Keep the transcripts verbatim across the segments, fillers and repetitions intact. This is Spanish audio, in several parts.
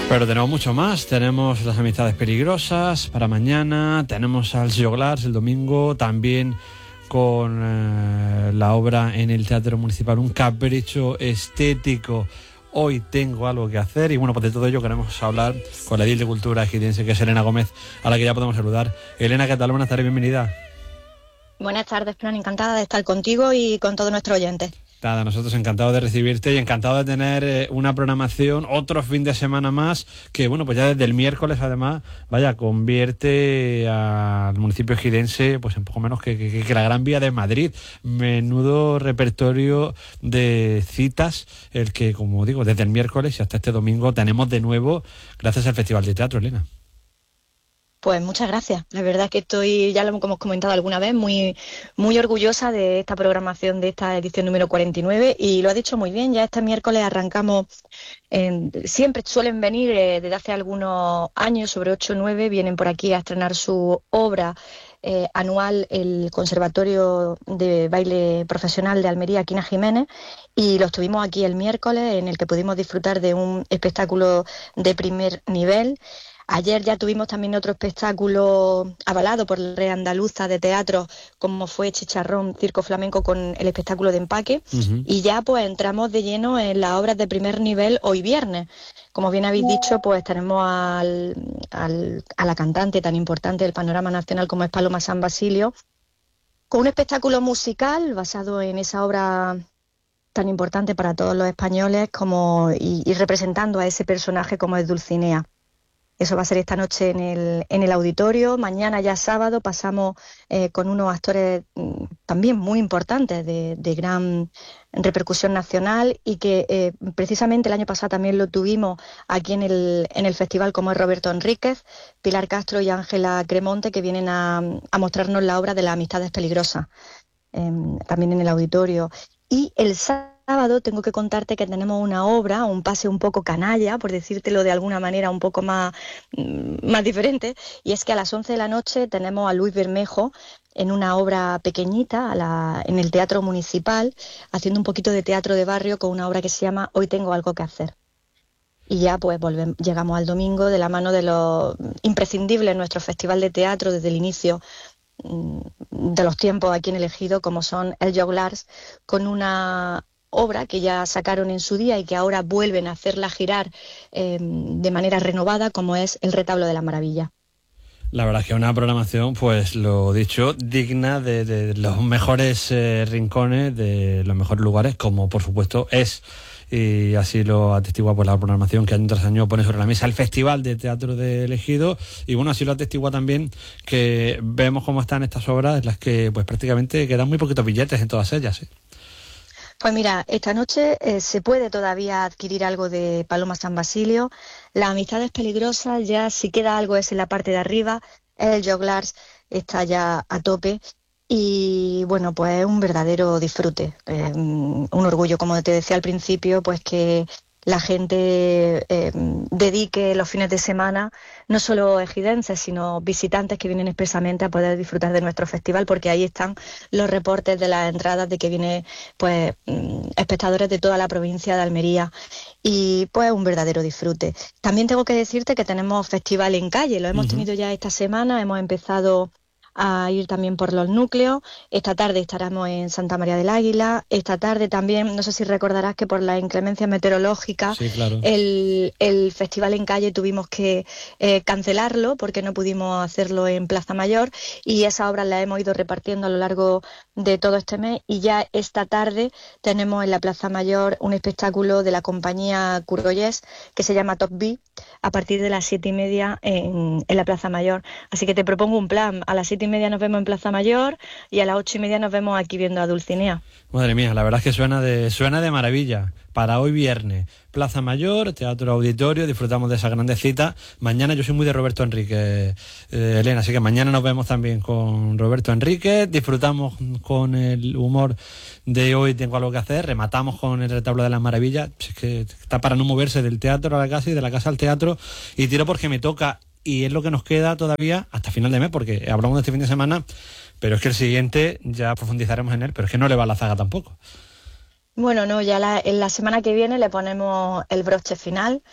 Pero tenemos mucho más, tenemos las amistades peligrosas para mañana, tenemos al Joglars el domingo, también con eh, la obra en el Teatro Municipal, un capricho estético. Hoy tengo algo que hacer y bueno, pues de todo ello queremos hablar con la edil de Cultura ejidense, que es Elena Gómez, a la que ya podemos saludar. Elena, ¿qué tal? Buenas tardes, bienvenida. Buenas tardes, Fran, encantada de estar contigo y con todos nuestros oyentes. Nada, nosotros encantados de recibirte y encantado de tener eh, una programación, otro fin de semana más, que bueno, pues ya desde el miércoles además, vaya, convierte al municipio ejidense pues en poco menos que, que, que la Gran Vía de Madrid. Menudo repertorio de citas, el que, como digo, desde el miércoles y hasta este domingo tenemos de nuevo, gracias al Festival de Teatro, Elena. Pues muchas gracias. La verdad es que estoy, ya lo hemos comentado alguna vez, muy, muy orgullosa de esta programación de esta edición número cuarenta y nueve y lo ha dicho muy bien, ya este miércoles arrancamos, eh, siempre suelen venir eh, desde hace algunos años, sobre ocho o nueve, vienen por aquí a estrenar su obra eh, anual el Conservatorio de Baile Profesional de Almería, Quina Jiménez, y los tuvimos aquí el miércoles en el que pudimos disfrutar de un espectáculo de primer nivel. Ayer ya tuvimos también otro espectáculo avalado por la Red Andaluza de Teatro, como fue Chicharrón Circo Flamenco con el espectáculo de Empaque, uh-huh. Y ya pues entramos de lleno en las obras de primer nivel hoy viernes. Como bien habéis dicho, pues tenemos al, al, a la cantante tan importante del panorama nacional como es Paloma San Basilio, con un espectáculo musical basado en esa obra tan importante para todos los españoles como y, y representando a ese personaje como es Dulcinea. Eso va a ser esta noche en el, en el auditorio. Mañana ya sábado pasamos eh, con unos actores mm, también muy importantes de, de gran repercusión nacional y que eh, precisamente el año pasado también lo tuvimos aquí en el, en el festival, como es Roberto Enríquez, Pilar Castro y Ángela Cremonte, que vienen a, a mostrarnos la obra de las amistades peligrosas, eh, también en el auditorio. Y el sábado sábado tengo que contarte que tenemos una obra, un pase un poco canalla, por decírtelo de alguna manera un poco más, más diferente, y es que a las once de la noche tenemos a Luis Bermejo en una obra pequeñita a la, en el Teatro Municipal, haciendo un poquito de teatro de barrio con una obra que se llama Hoy tengo algo que hacer. Y ya pues volvemos, llegamos al domingo de la mano de los imprescindibles en nuestro festival de teatro desde el inicio de los tiempos aquí en el Ejido, como son el Joglars, con una obra que ya sacaron en su día y que ahora vuelven a hacerla girar eh, de manera renovada, como es El Retablo de la Maravilla. La verdad es que es una programación, pues lo dicho, digna de, de los mejores eh, rincones, de los mejores lugares, como por supuesto es, y así lo atestigua pues la programación que año tras año pone sobre la mesa el Festival de Teatro del Ejido, y bueno, así lo atestigua también que vemos cómo están estas obras, en las que pues prácticamente quedan muy poquitos billetes en todas ellas, ¿sí? Pues mira, esta noche eh, se puede todavía adquirir algo de Paloma San Basilio. Las amistades peligrosas, ya si queda algo es en la parte de arriba. El Joglars está ya a tope. Y bueno, pues es un verdadero disfrute. Eh, un orgullo, como te decía al principio, pues que la gente eh, dedique los fines de semana, no solo ejidenses, sino visitantes que vienen expresamente a poder disfrutar de nuestro festival, porque ahí están los reportes de las entradas de que vienen pues espectadores de toda la provincia de Almería, y pues un verdadero disfrute. También tengo que decirte que tenemos festival en calle, lo hemos uh-huh. tenido ya esta semana, hemos empezado a ir también por los núcleos. Esta tarde estaremos en Santa María del Águila. Esta tarde también, no sé si recordarás que por la inclemencia meteorológica, sí, claro. el, el festival en calle tuvimos que eh, cancelarlo porque no pudimos hacerlo en Plaza Mayor, y esas obras las hemos ido repartiendo a lo largo de todo este mes, y ya esta tarde tenemos en la Plaza Mayor un espectáculo de la compañía Curgollés que se llama Top B, a partir de las siete y media en, en la Plaza Mayor. Así que te propongo un plan: a las siete y media nos vemos en Plaza Mayor y a las ocho y media nos vemos aquí viendo a Dulcinea. Madre mía, la verdad es que suena de suena de maravilla. Para hoy viernes, Plaza Mayor, Teatro Auditorio, disfrutamos de esa grandes cita. Mañana yo soy muy de Roberto Enríquez, eh, Elena, así que mañana nos vemos también con Roberto Enríquez, disfrutamos con el humor de Hoy tengo algo que hacer, rematamos con El Retablo de las Maravillas, es que está para no moverse del teatro a la casa y de la casa al teatro, y tiro porque me toca, y es lo que nos queda todavía hasta final de mes, porque hablamos de este fin de semana, pero es que el siguiente ya profundizaremos en él, pero es que no le va la zaga tampoco. Bueno, no, ya la, en la semana que viene le ponemos el broche final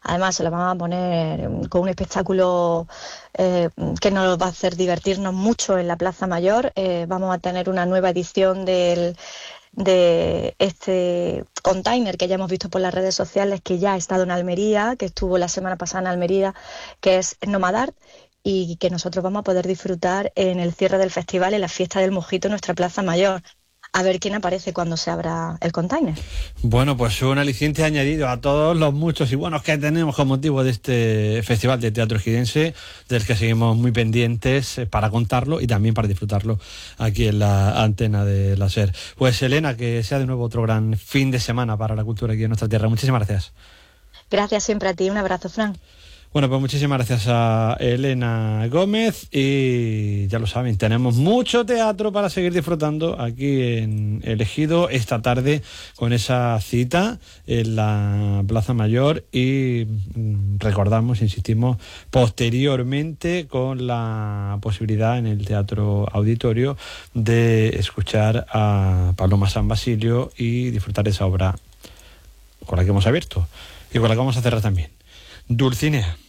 Además se lo vamos a poner con un espectáculo eh, que nos va a hacer divertirnos mucho en la Plaza Mayor. Eh, vamos a tener una nueva edición del de este container que ya hemos visto por las redes sociales, que ya ha estado en Almería, que estuvo la semana pasada en Almería, que es Nomadart, y que nosotros vamos a poder disfrutar en el cierre del festival, en la fiesta del mojito en nuestra Plaza Mayor. A ver quién aparece cuando se abra el container. Bueno, pues un aliciente añadido a todos los muchos y buenos que tenemos con motivo de este Festival de Teatro Ejidense, del que seguimos muy pendientes para contarlo y también para disfrutarlo aquí en la antena de la SER. Pues Elena, que sea de nuevo otro gran fin de semana para la cultura aquí en nuestra tierra. Muchísimas gracias. Gracias siempre a ti. Un abrazo, Fran. Bueno, pues muchísimas gracias a Elena Gómez y ya lo saben, tenemos mucho teatro para seguir disfrutando aquí en El Ejido esta tarde con esa cita en la Plaza Mayor y recordamos, insistimos, posteriormente con la posibilidad en el Teatro Auditorio de escuchar a Paloma San Basilio y disfrutar esa obra con la que hemos abierto y con la que vamos a cerrar también. Dulcinea.